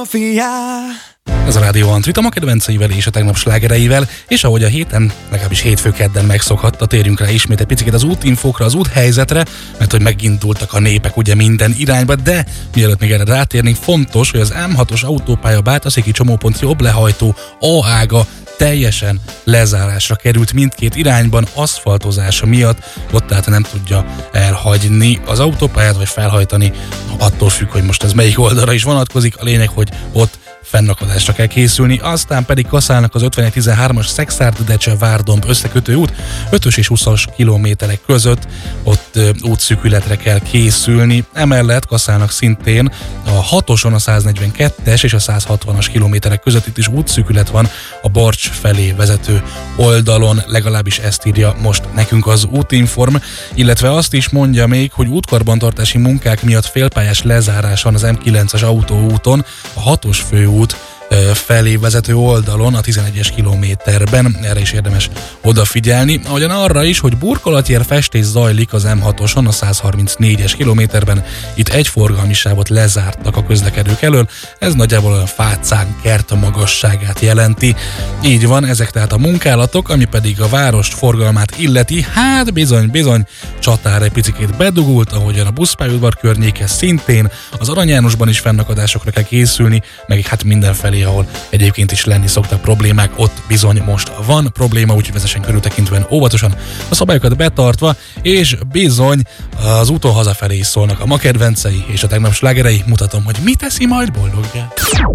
Ez a Rádió Antrit, a kedvenceivel és a tegnap slágereivel, és ahogy a héten, legalábbis hétfő-kedden megszokhatta, térjünk rá ismét egy picit az útinfókra, az úthelyzetre, mert hogy megindultak a népek ugye minden irányba, de mielőtt még erre rátérnénk, fontos, hogy az M6-os autópálya Bátaszéki csomópont jobb lehajtó A ága teljesen lezárásra került mindkét irányban aszfaltozása miatt, ott tehát nem tudja elhagyni az autópályát, vagy felhajtani, attól függ, hogy most ez melyik oldalra is vonatkozik, a lényeg, hogy ott fennakadásra kell készülni, aztán pedig kaszálnak az 5113-as Szekszárd-Decse-Várdomb összekötő út 5-ös és 20-as kilométerek között, ott útszűkületre kell készülni, emellett kaszálnak szintén a 6-oson a 142-es és a 160-as kilométerek között, itt is útszűkület van a Barcs felé vezető oldalon, legalábbis ezt írja most nekünk az Útinform, illetve azt is mondja még, hogy útkarbantartási munkák miatt félpályás lezárás van az M9-es autóúton, a 6-os főút felé vezető oldalon, a 11-es kilométerben, erre is érdemes odafigyelni, ahogyan arra is, hogy burkolatjér festés zajlik az M6-oson, a 134-es kilométerben, itt egy forgalmi sávot lezártak a közlekedők elől, ez nagyjából olyan fácán kert magasságát jelenti. Így van, ezek tehát a munkálatok, ami pedig a város forgalmát illeti, hát bizony, csatár egy picikét bedugult, ahogyan a buszpályaudvar környéke szintén, az Arany Jánosban is fennakadásokra kell készülni, meg hát mindenfelé, ahol egyébként is lenni szoktak problémák, ott bizony most van probléma, úgyhogy vezessen körültekintően óvatosan, a szabályokat betartva, és bizony az úton hazafelé is szólnak a ma kedvencei és a tegnap slágerei, mutatom, hogy mi teszi majd boldoggá.